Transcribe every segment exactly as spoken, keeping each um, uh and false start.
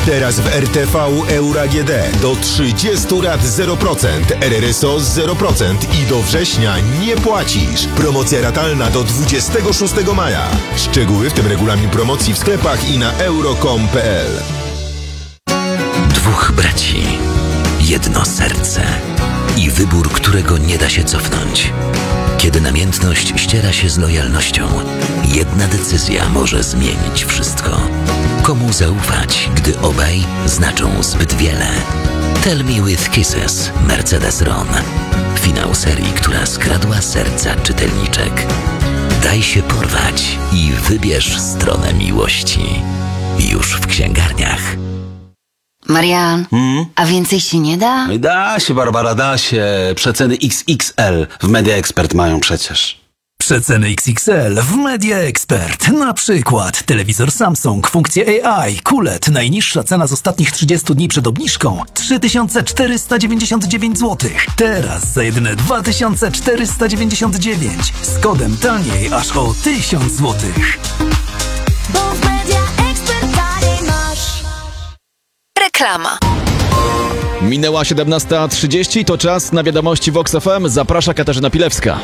Teraz w R T V Euro A G D do trzydziestu lat zero procent, R R S O zero procent i do września nie płacisz. Promocja ratalna do dwudziestego szóstego maja. Szczegóły, w tym regulamin promocji w sklepach i na euro kropka com kropka p l. Dwóch braci, jedno serce i wybór, którego nie da się cofnąć. Kiedy namiętność ściera się z lojalnością, jedna decyzja może zmienić wszystko. Komu zaufać, gdy obaj znaczą zbyt wiele? Tell Me With Kisses, Mercedes Ron. Finał serii, która skradła serca czytelniczek. Daj się porwać i wybierz stronę miłości. Już w księgarniach. Marian, Hmm? a więcej się nie da? Da się, Barbara, da się. Przeceny X X L w Media Expert mają przecież. Przeceny X X L w Media Expert. Na przykład telewizor Samsung, funkcje A I, Q L E D. Najniższa cena z ostatnich trzydziestu dni przed obniżką trzy tysiące czterysta dziewięćdziesiąt dziewięć złotych. Teraz za jedyne dwa tysiące czterysta dziewięćdziesiąt dziewięć. Z kodem taniej aż o tysiąc złotych. Bo w Media Expert taniej masz. Reklama. Minęła siedemnasta trzydzieści, to czas na wiadomości Vox F M. Zaprasza Katarzyna Pilewska.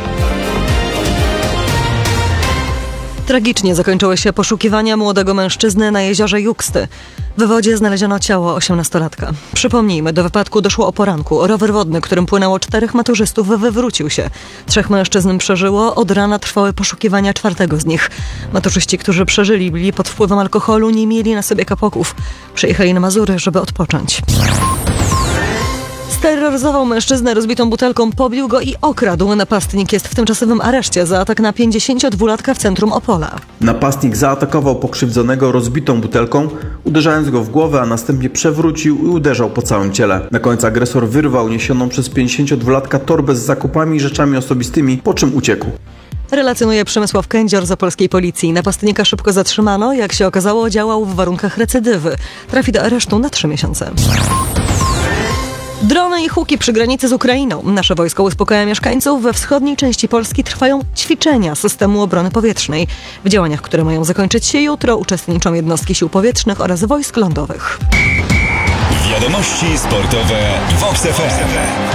Tragicznie zakończyły się poszukiwania młodego mężczyzny na jeziorze Juksty. W wodzie znaleziono ciało osiemnastolatka. Przypomnijmy, do wypadku doszło o poranku. Rower wodny, którym płynęło czterech maturzystów, wywrócił się. Trzech mężczyzn przeżyło, od rana trwały poszukiwania czwartego z nich. Maturzyści, którzy przeżyli, byli pod wpływem alkoholu, nie mieli na sobie kapoków. Przyjechali na Mazury, żeby odpocząć. Terroryzował mężczyznę rozbitą butelką, pobił go i okradł. Napastnik jest w tymczasowym areszcie za atak na pięćdziesięciodwulatka w centrum Opola. Napastnik zaatakował pokrzywdzonego rozbitą butelką, uderzając go w głowę, a następnie przewrócił i uderzał po całym ciele. Na końcu agresor wyrwał niesioną przez pięćdziesięciodwulatka torbę z zakupami i rzeczami osobistymi, po czym uciekł. Relacjonuje Przemysław Kędzior z opolskiej policji. Napastnika szybko zatrzymano. Jak się okazało, działał w warunkach recydywy. Trafi do aresztu na trzy miesiące. Drony i huki przy granicy z Ukrainą. Nasze wojsko uspokaja mieszkańców. We wschodniej części Polski trwają ćwiczenia systemu obrony powietrznej. W działaniach, które mają zakończyć się jutro, uczestniczą jednostki sił powietrznych oraz wojsk lądowych. Wiadomości sportowe Vox F M.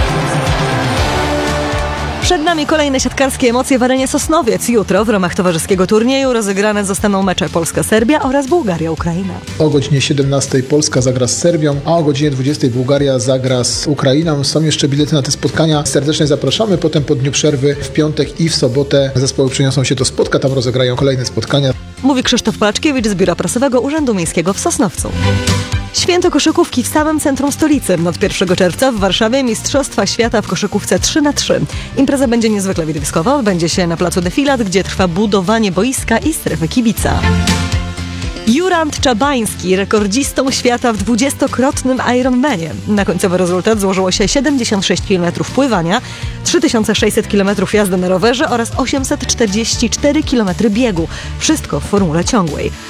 Przed nami kolejne siatkarskie emocje w arenie Sosnowiec. Jutro w ramach towarzyskiego turnieju rozegrane zostaną mecze Polska-Serbia oraz Bułgaria-Ukraina. O godzinie siedemnastej Polska zagra z Serbią, a o godzinie dwudziestej Bułgaria zagra z Ukrainą. Są jeszcze bilety na te spotkania. Serdecznie zapraszamy. Potem po dniu przerwy w piątek i w sobotę zespoły przeniosą się do Spodka. Tam rozegrają kolejne spotkania. Mówi Krzysztof Palaczkiewicz z Biura Prasowego Urzędu Miejskiego w Sosnowcu. Święto koszykówki w samym centrum stolicy. Od pierwszego czerwca w Warszawie Mistrzostwa Świata w koszykówce trzy na trzy. Impreza będzie niezwykle widowiskowa. Odbędzie się na placu Defilat, gdzie trwa budowanie boiska i strefy kibica. Jurand Czabański, rekordzistą świata w dwudziestokrotnym Ironmanie. Na końcowy rezultat złożyło się siedemdziesiąt sześć kilometrów pływania, trzy tysiące sześćset kilometrów jazdy na rowerze oraz osiemset czterdzieści cztery kilometry biegu. Wszystko w formule ciągłej.